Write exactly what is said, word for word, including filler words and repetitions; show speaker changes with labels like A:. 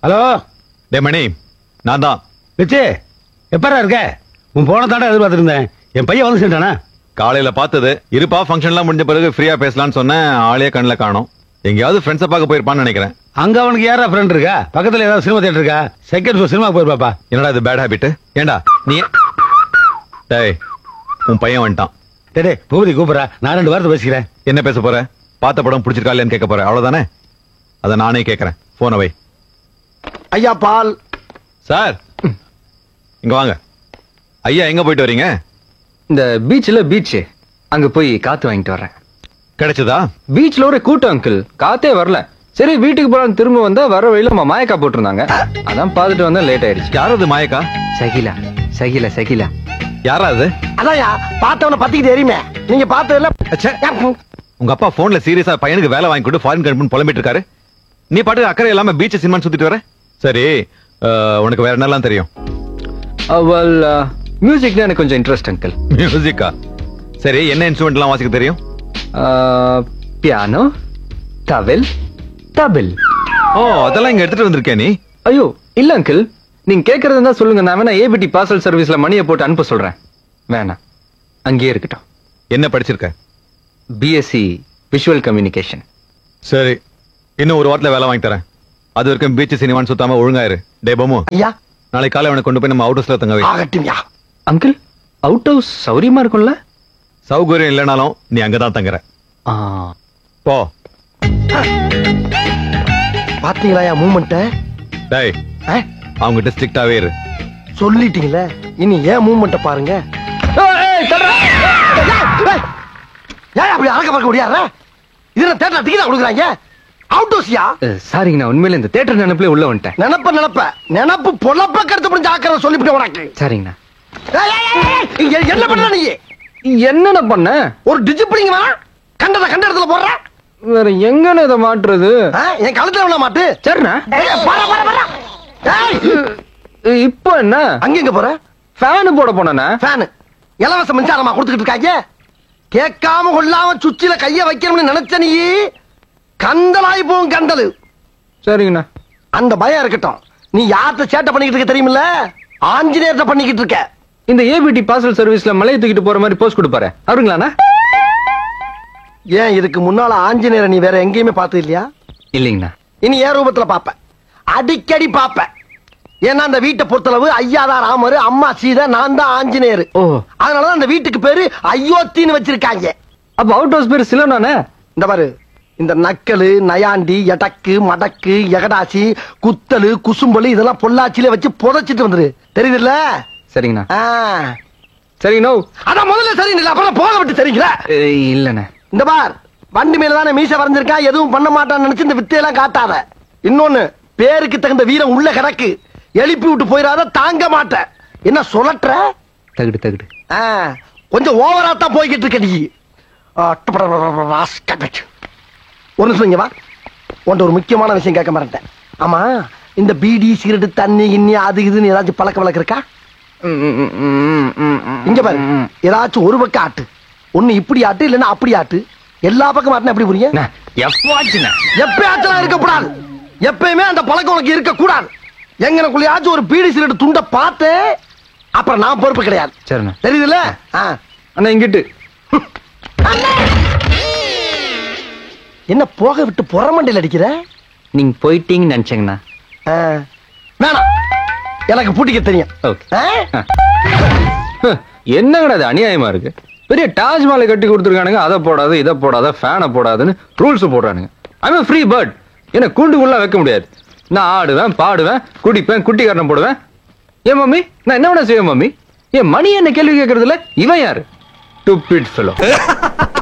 A: Hello
B: டே மணி, நான் தான்.
A: பிச்சு எப்பரா இருக்க? உன் போன தாண்டா எதிர்பார்த்திருந்தேன். என் பையன் வந்து சேர்ந்தானா?
B: காலையில பார்த்தது இருப்பா, ஃபங்க்ஷன்லாம் முடிஞ்ச பிறகு ஃப்ரீயா பேசலாம்னு சொன்னேன். ஆளே கண்ணில் காணோம். எங்கேயாவது ஃப்ரெண்ட்ஸை பார்க்க போயிருப்பான்னு நினைக்கிறேன்.
A: அங்க அவனுக்கு யாரா ஃப்ரெண்ட் இருக்கா? பக்கத்துல ஏதாவது சினிமா தியேட்டர் இருக்கா? Second show cinema போயிருப்பாப்பா.
B: என்னடா இது பேட் ஹேபிட்? ஏண்டா நீ டேய், உன் பையன் வந்துட்டான்.
A: டே பூபதி கூப்பிடா, நான் ரெண்டு வாரத்தை பேசிக்கிறேன்.
B: என்ன பேச போற? பார்த்த படம் பிடிச்சிருக்கா இல்லையான்னு கேட்க போறேன், அவ்வளவுதானே? அதை நானே கேட்கறேன். போன வை.
C: ஐயா பால்.
B: சார் இங்க வாங்க. ஐயா எங்க போயிட்டு வரீங்க?
D: இந்த பீச்ல பீச் அங்க போய் காத்து வாங்கிட்டு வர்றேன்.
B: கிடைச்சதா?
D: பீச்ல ஒரு கூட்டம் அங்கிள், காத்தே வரல. சரி வீட்டுக்கு போலாம் திரும்ப வந்தா வர வழியில நம்ம மாயக்கா போட்டிருந்தாங்க. அதான் பாத்துட்டு வந்தா லேட் ஆயிடுச்சு.
B: யாரது மாயக்கா?
D: சகிலா சகிலா சகிலா.
B: யாரா அது?
C: அதான்யா பார்த்தவன பத்திக்கிட்டு எரியுமே. நீங்க பார்த்ததுல
B: அச்சே, உங்க அப்பா போன்ல சீரியஸா பையனுக்கு வேலை வாங்கி கொண்டு ஃபாரின் கம்பெனி புலம்பிட்டு இருக்காரு. நீ பாட்டு அக்கறை இல்லாம பீச் சினிமா சுத்திட்டு வர. சரி, உனக்கு வேற என்னெல்லாம் தெரியும்?
D: அவள் மியூசிக்னா எனக்கு கொஞ்சம் இன்ட்ரெஸ்ட் அங்கிள்.
B: மியூசிக்கா? சரி, என்ன இன்ஸ்ட்ருமெண்ட் எல்லாம் வாசிக்க தெரியும்?
D: பியானோ, தவில், தபில்.
B: ஓ, அதெல்லாம் இங்க எடுத்துட்டு வந்திருக்கே நீ?
D: ஐயோ இல்ல அங்கிள், நீங்க கேக்குறது தான் சொல்லுங்க. நான் வேணா ஏபிடி பார்சல் சர்வீஸ்ல மணியை போட்டு அனுப்ப சொல்றேன். வேணாம், அங்கேயே இருக்கட்டும்.
B: என்ன படிச்சிருக்க?
D: BSc visual communication.
B: சரி, இன்னும் ஒரு வாரத்துல வேலை வாங்கி தரேன். அது வரைக்கும் பீச் சினிமான்னு சுத்தாம ஒழுங்காயிரு. டே பமு,
C: ஐயா
B: நாளைக்கு காலை அவனை கொண்டு போய் நம்ம அவுட் ஹவுஸ்ல தங்க வை.
C: ஆகட்டும்யா.
D: அங்கிள் அவுட் ஹவுஸ் சௌரியமா இருக்கும்ல?
B: சௌகரியம் இல்லைனாலும் நீ அங்கதான் தங்குற.
D: ஆ,
B: போ.
C: பாத்தீங்களா மூமெண்ட்?
B: டேய், அவங்ககிட்ட ஸ்ட்ரிக்டாவே இரு.
C: சொல்லிட்டீங்களே, இனி ஏன் மூமெண்ட பாருங்க. ஏன் அப்படி அறக்க பார்க்க முடியாத? இதுல தேட்டர் டிக்கெட் கொடுக்குறாங்க. அவுட் ஹவுஸ்யா?
D: சாரிங்க, நான் உண்மையில இந்த தேட்டர் நினைப்புல உள்ள வந்துட்டேன்.
C: நினப்ப நினப்ப நினப்பு பொழப்ப கருத்து புரிஞ்சு ஆக்கிற சொல்லிவிட்டு உனக்கு.
D: சாரிங்கண்ணா.
C: ஏய், ஏய், ஏய், ஏய், என்ன பண்ற நீ?
D: என்னென்ன பண்ண?
C: ஒரு டிஜிப்ளிங் வேணா? கண்டத கண்ட இடத்துல போடுற?
D: வேற எங்கன்னு இதை மாட்டுறது?
C: ஆ, என் கழுத்துல விட மாட்டு.
D: சரிண்ணா.
C: ஏய், பாரா, பாரா, பாரா. ஏய்,
D: இப்போ என்ன?
C: அங்க எங்க போற?
D: ஃபேன் போட போனேண்ணா.
C: ஃபேன் இலவச மின்சாரமா கொடுத்துக்கிட்டு இருக்காங்க. கேட்காம கொள்ளாம சுச்சில கைய வைக்கணும்னு நினைச்ச நீ கந்தலாய் போகும் கந்தலு.
D: சரிங்கண்ணா.
C: அந்த பயம் இருக்கட்டும். நீ யார்கிட்ட சேட்டை பண்ணிக்கிட்டு இருக்க தெரியுமில்ல? ஆஞ்சநேயர்கிட்ட பண்ணிக்கிட்டு இருக்க.
D: இந்த ஏபிடி பார்சல் சர்வீஸ்ல மலையை தூக்கிட்டு போற மாதிரி போஸ்ட் கொடுப்பாரு அவருங்களாண்ணா?
C: ஏன் இதுக்கு முன்னால ஆஞ்சநேயரை நீ வேற எங்கேயுமே பார்த்தது இல்லையா?
D: இல்லைங்கண்ணா.
C: இனி ஏன் ரூபத்துல பாப்ப? அடிக்கடி பாப்ப. ஏன்னா அந்த வீட்டை பொறுத்தளவு ஐயா தான் ராமரு, அம்மா சீதை, நான் தான் ஆஞ்சநேயர்.
D: ஓ,
C: அதனாலதான் அந்த வீட்டுக்கு பேரு அயோத்தின்னு வச்சிருக்காங்க.
D: அப்ப அவுட் ஹவுஸ் பேரு சிலோனானே?
C: இந்த பாரு, இந்த நக்கலு, நயாண்டி, எடக்கு, மடக்கு, எகடாசி, குத்தலு, குசும்பலு இதெல்லாம் பொள்ளாச்சியில வச்சு புதைச்சிட்டு வந்துரு. தெரியுதுல்ல?
D: சரிங்கண்ணா.
C: ஆ,
D: சரிங்கண்ணா.
C: அதான் முதல்ல சரிங்களா, அப்புறம் போக விட்டு சரிங்களா?
D: இல்லண்ணே.
C: இந்த பார், வண்டி மேலதானே மீச வரைஞ்சிருக்கா, எதுவும் பண்ண மாட்டான்னு நினைச்சு இந்த வித்தையெல்லாம் காட்டாத. இன்னொன்னு, பேருக்கு தகுந்த வீரம் உள்ள கிடக்கு. எழுப்பி விட்டு போயிடாத, தாங்க மாட்டேன். என்ன சொல்லற்ற?
D: தகுடு தகுடு.
C: ஆ, கொஞ்சம் ஓவரா தான் போய்கிட்டு இருக்க நீ. ஒரு நிமிஷம் இங்க வா. உன்ட்ட ஒரு முக்கியமான விஷயம் கேட்க மாட்டேன். ஆமா, இந்த பீடி சிகரெட் தண்ணி இன்னி அது இதுன்னு ஏதாச்சும் பழக்க வழக்கம் இருக்கா? இங்க பாரு, ஏதாச்சும் ஒரு பக்கம் ஆட்டு. ஒண்ணு இப்படி ஆட்டு, இல்லன்னா அப்படி ஆட்டு. எல்லா பக்கம் ஆட்டுனா எப்படி புரியும்? எப்பயாச்சும் இருக்க கூடாது. எப்பயுமே அந்த பழக்கம் உனக்கு இருக்க கூடாது. எங்கனக்குள்ளயாச்சும் ஒரு பீடி சிகரெட் துண்ட பார்த்து அப்புறம் நான் பொறுப்பு கிடையாது.
D: சரிண்ணா.
C: தெரியுதுல்ல?
D: அண்ணா இங்கிட்டு.
C: என்ன போக விட்டு புறமண்டையில் அடிக்கிற?
D: நீங்க போயிட்டீங்கன்னு நினைச்சேங்கண்ணா.
C: வேணாம், எனக்கு பூட்டிக்க தெரியும்.
D: என்னங்கடா அது அநியாயமா இருக்கு. பெரிய தாஜ்மஹாலை கட்டி கொடுத்துருக்கானுங்க. அதை போடாது, இதை போடாத, ஃபேனை போடாதுன்னு ரூல்ஸ் போடுறானுங்க. I free bird. என்ன கூண்டுக்குள்ள வைக்க முடியாது. நான் ஆடுவேன், பாடுவேன், குடிப்பேன், குட்டி காரணம் போடுவேன். ஏன் மம்மி, நான் என்ன வேணா செய்வேன் மம்மி. என் மணி என்ன கேள்வி கேட்கறதுல இவன் யாரு? Stupid fellow.